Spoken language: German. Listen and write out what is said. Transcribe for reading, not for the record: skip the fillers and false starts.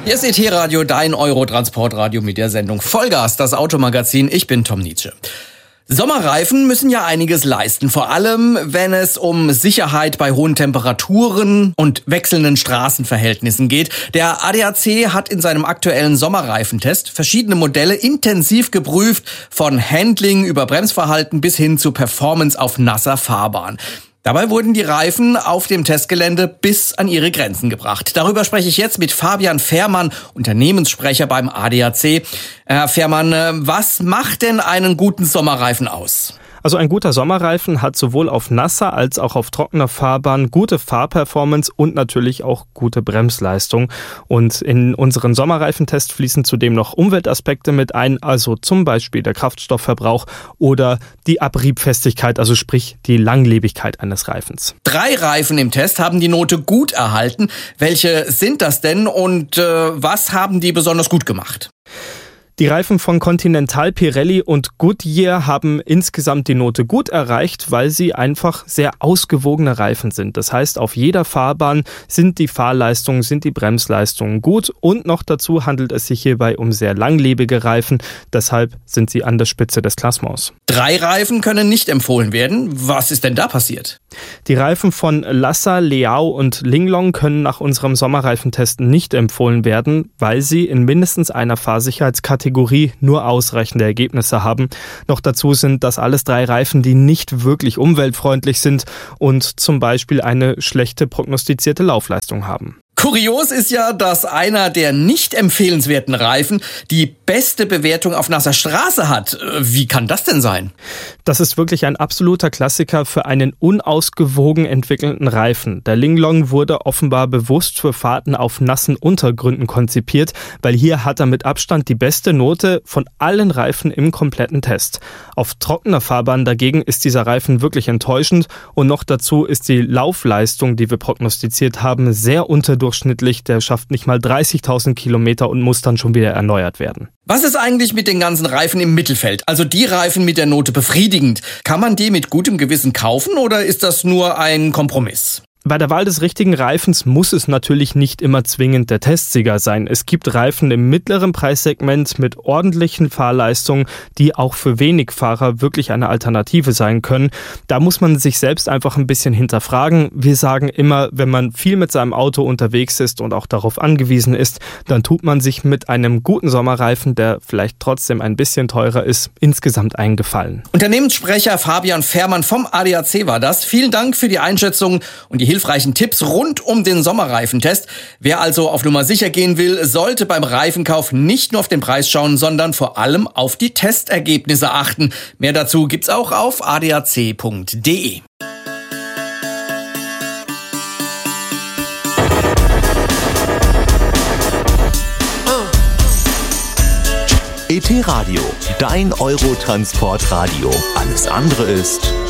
Hier ist ET-Radio, dein Euro-Transportradio mit der Sendung Vollgas, das Automagazin. Ich bin Tom Nietzsche. Sommerreifen müssen ja einiges leisten, vor allem wenn es um Sicherheit bei hohen Temperaturen und wechselnden Straßenverhältnissen geht. Der ADAC hat in seinem aktuellen Sommerreifentest verschiedene Modelle intensiv geprüft, von Handling über Bremsverhalten bis hin zu Performance auf nasser Fahrbahn. Dabei wurden die Reifen auf dem Testgelände bis an ihre Grenzen gebracht. Darüber spreche ich jetzt mit Fabian Fährmann, Unternehmenssprecher beim ADAC. Herr Fährmann, was macht denn einen guten Sommerreifen aus? Also ein guter Sommerreifen hat sowohl auf nasser als auch auf trockener Fahrbahn gute Fahrperformance und natürlich auch gute Bremsleistung. Und in unseren Sommerreifentest fließen zudem noch Umweltaspekte mit ein, also zum Beispiel der Kraftstoffverbrauch oder die Abriebfestigkeit, also sprich die Langlebigkeit eines Reifens. 3 Reifen im Test haben die Note gut erhalten. Welche sind das denn und was haben die besonders gut gemacht? Die Reifen von Continental, Pirelli und Goodyear haben insgesamt die Note gut erreicht, weil sie einfach sehr ausgewogene Reifen sind. Das heißt, auf jeder Fahrbahn sind die Fahrleistungen, sind die Bremsleistungen gut und noch dazu handelt es sich hierbei um sehr langlebige Reifen. Deshalb sind sie an der Spitze des Klassements. 3 Reifen können nicht empfohlen werden. Was ist denn da passiert? Die Reifen von Lassa, Leao und Linglong können nach unserem Sommerreifentest nicht empfohlen werden, weil sie in mindestens einer Fahrsicherheitskategorie nur ausreichende Ergebnisse haben. Noch dazu sind das alles 3 Reifen, die nicht wirklich umweltfreundlich sind und zum Beispiel eine schlechte prognostizierte Laufleistung haben. Kurios ist ja, dass einer der nicht empfehlenswerten Reifen die beste Bewertung auf nasser Straße hat. Wie kann das denn sein? Das ist wirklich ein absoluter Klassiker für einen unausgewogen entwickelten Reifen. Der Linglong wurde offenbar bewusst für Fahrten auf nassen Untergründen konzipiert, weil hier hat er mit Abstand die beste Note von allen Reifen im kompletten Test. Auf trockener Fahrbahn dagegen ist dieser Reifen wirklich enttäuschend und noch dazu ist die Laufleistung, die wir prognostiziert haben, sehr unterdurchschnittlich. Der schafft nicht mal 30.000 Kilometer und muss dann schon wieder erneuert werden. Was ist eigentlich mit den ganzen Reifen im Mittelfeld? Also die Reifen mit der Note befriedigend. Kann man die mit gutem Gewissen kaufen oder ist das nur ein Kompromiss? Bei der Wahl des richtigen Reifens muss es natürlich nicht immer zwingend der Testsieger sein. Es gibt Reifen im mittleren Preissegment mit ordentlichen Fahrleistungen, die auch für Wenigfahrer wirklich eine Alternative sein können. Da muss man sich selbst einfach ein bisschen hinterfragen. Wir sagen immer, wenn man viel mit seinem Auto unterwegs ist und auch darauf angewiesen ist, dann tut man sich mit einem guten Sommerreifen, der vielleicht trotzdem ein bisschen teurer ist, insgesamt einen Gefallen. Unternehmenssprecher Fabian Fährmann vom ADAC war das. Vielen Dank für die Einschätzung und die hilfreichen Tipps rund um den Sommerreifentest. Wer also auf Nummer sicher gehen will, sollte beim Reifenkauf nicht nur auf den Preis schauen, sondern vor allem auf die Testergebnisse achten. Mehr dazu gibt's auch auf adac.de. ET-Radio, dein Euro-Transportradio. Alles andere ist